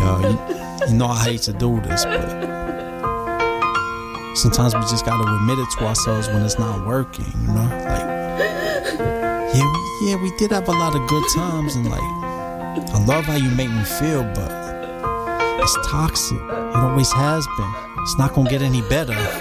You know I hate to do this, but sometimes we just gotta admit it to ourselves when it's not working, you know? Like, we did have a lot of good times, and like, I love how you make me feel, but it's toxic. It always has been. It's not gonna get any better.